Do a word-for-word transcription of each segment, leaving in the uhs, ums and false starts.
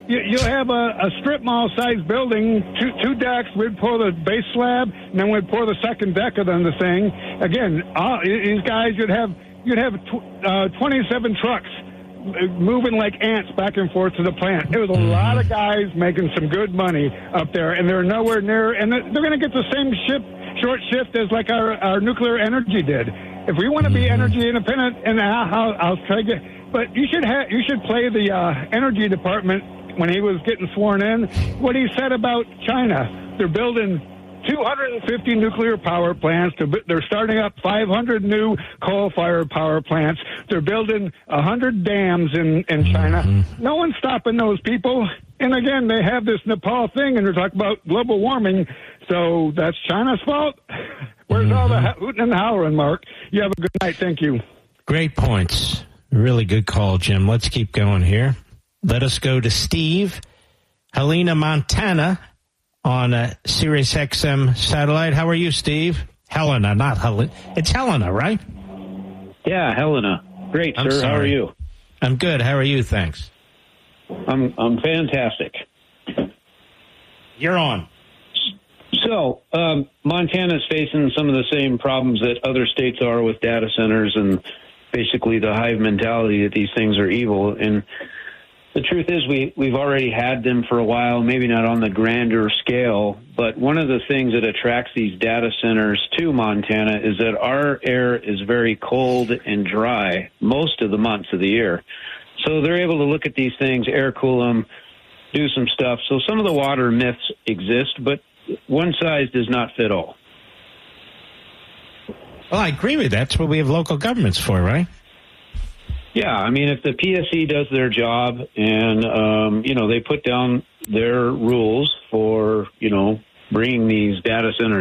you, you'll have a, a strip mall-sized building, two, two decks. We'd pour the base slab, and then we'd pour the second deck of the thing. Again, all, these guys, you'd have you'd have tw- uh, twenty-seven trucks moving like ants back and forth to the plant. It was a lot of guys making some good money up there, and they're nowhere near. And they're going to get the same ship, short shift as like our, our nuclear energy did. If we want to be energy independent, and I'll, I'll try to get, but you should have you should play the uh, energy department when he was getting sworn in. What he said about China, they're building two hundred fifty nuclear power plants. They're starting up five hundred new coal-fired power plants. They're building one hundred dams in, in China. Mm-hmm. No one's stopping those people. And again, they have this Nepal thing, and they're talking about global warming. So that's China's fault? Where's mm-hmm. all the hooting and howling, Mark? You have a good night. Thank you. Great points. Really good call, Jim. Let's keep going here. Let us go to Steve, Helena, Montana, on a Sirius X M satellite. How are you, Steve? Helena, not Helena. It's Helena, right? Yeah, Helena. Great, I'm sir. sorry. How are you? I'm good. How are you? Thanks. I'm I'm fantastic. You're on. So, um, Montana's facing some of the same problems that other states are with data centers and basically the hive mentality that these things are evil. And the truth is we, we've already had them for a while, maybe not on the grander scale, but one of the things that attracts these data centers to Montana is that our air is very cold and dry most of the months of the year. So they're able to look at these things, air cool them, do some stuff. So some of the water myths exist, but one size does not fit all. Well, I agree with that. That's what we have local governments for, right? Yeah, I mean, if the P S C does their job and, um, you know, they put down their rules for, you know, bringing these data centers.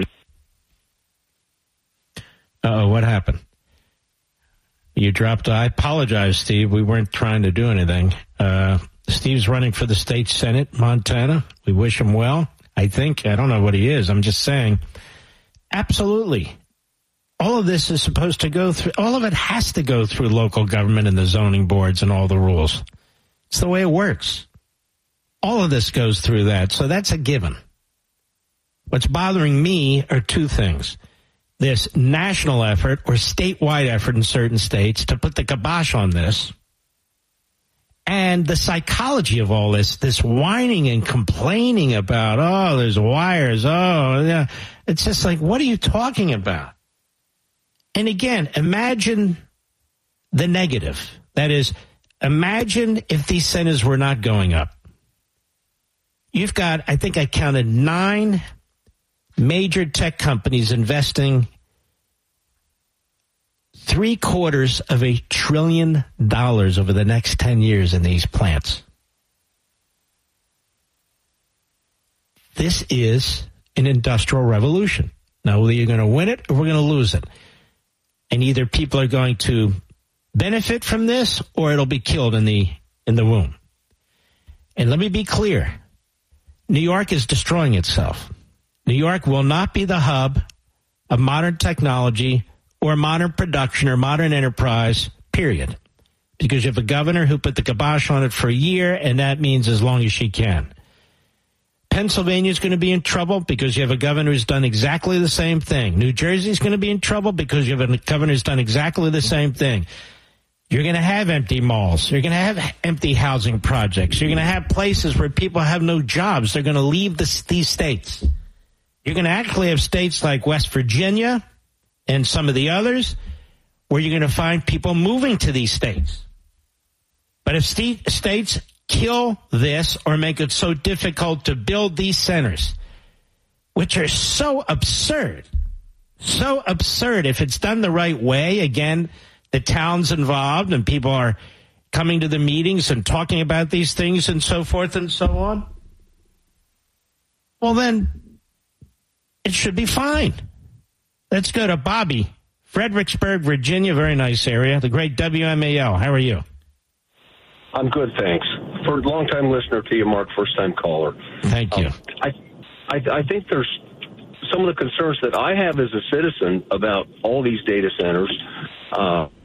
Uh-oh, what happened? You dropped. I apologize, Steve. We weren't trying to do anything. Uh, Steve's running for the state Senate, Montana. We wish him well. I think. I don't know what he is. I'm just saying. Absolutely. All of this is supposed to go through, all of it has to go through local government and the zoning boards and all the rules. It's the way it works. All of this goes through that. So that's a given. What's bothering me are two things. This national effort or statewide effort in certain states to put the kibosh on this, and the psychology of all this, this whining and complaining about, oh, there's wires, oh, yeah. It's just like, what are you talking about? And again, imagine the negative. That is, imagine if these centers were not going up. You've got, I think I counted nine major tech companies investing three quarters of a trillion dollars over the next ten years in these plants. This is an industrial revolution. Now, whether you're going to win it or we're going to lose it. And either people are going to benefit from this or it'll be killed in the in the womb. And let me be clear. New York is destroying itself. New York will not be the hub of modern technology or modern production or modern enterprise, period. Because you have a governor who put the kibosh on it for a year, and that means as long as she can. Pennsylvania is going to be in trouble because you have a governor who's done exactly the same thing. New Jersey is going to be in trouble because you have a governor who's done exactly the same thing. You're going to have empty malls. You're going to have empty housing projects. You're going to have places where people have no jobs. They're going to leave the, these states. You're going to actually have states like West Virginia and some of the others where you're going to find people moving to these states. But if st- states kill this or make it so difficult to build these centers, which are so absurd, so absurd. If it's done the right way, again, the town's involved and people are coming to the meetings and talking about these things and so forth and so on, well, then it should be fine. Let's go to Bobby, Fredericksburg, Virginia. Very nice area. The great W M A L. How are you? I'm good, thanks. For a long-time listener to you, Mark, first-time caller. Thank you. Um, I, I, I think there's some of the concerns that I have as a citizen about all these data centers. Uh,